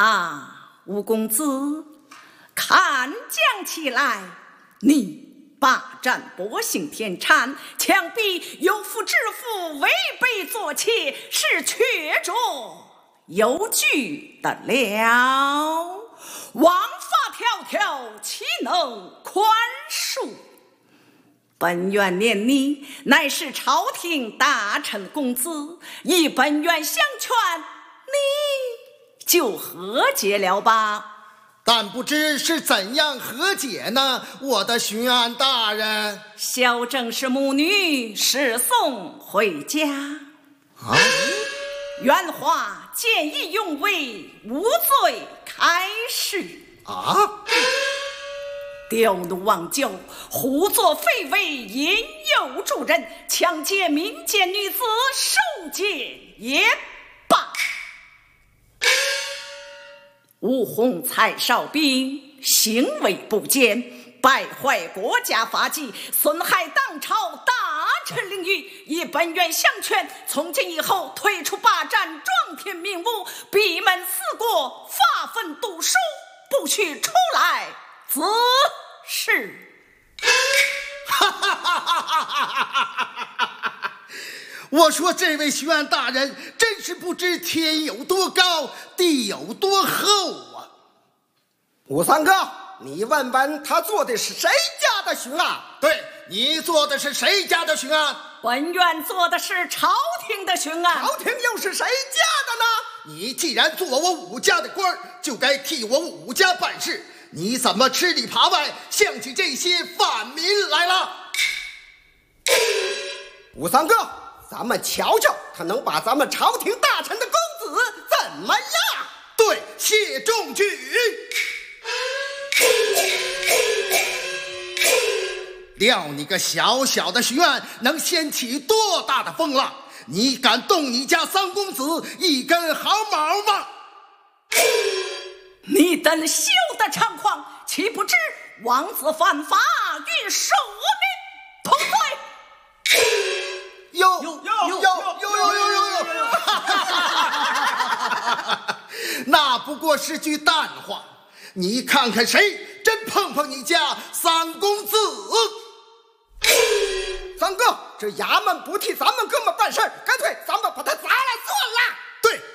啊，吴公子，看讲起来，你霸占百姓田产，强逼有夫之妇违背作妾，是确着有据的了。王法条条，岂能宽恕？本院念你乃是朝廷大臣公子，以本院相劝，你就和解了吧。 但不知是怎样和解呢？我的巡按大人， 小正是母女侍送回家。元华见义勇为，无罪开释。刁奴妄救，胡作非为，引诱助人，强奸民间女子，受戒也罢。吴洪才少兵，行为不检，败坏国家法纪，损害党朝大臣领域，以本院相劝，从今以后退出霸占，壮天民物，闭门四过，发愤读书，不许出来滋事。 我说这位巡按大人真是不知天有多高，地有多厚啊！ 吴三哥，你问问他做的是谁家的巡按？ 对，你做的是谁家的巡按？ 本院做的是朝廷的巡按。 朝廷又是谁家的呢？ 你既然做我武家的官，就该替我武家办事，你怎么吃里扒外，向起这些反民来了？ 吴三哥，咱们瞧瞧他能把咱们朝廷大臣的公子怎么样？ 对，谢中举。料你个小小的巡按能掀起多大的风浪？你敢动你家三公子一根毫毛吗？ 你等休得猖狂，岂不知王子犯法，欲赦免同罪？ 有， 那不过是句淡话。你看看谁真碰碰你家三公子？ 三哥，这衙门不替咱们哥们办事，干脆咱们把他砸了算了。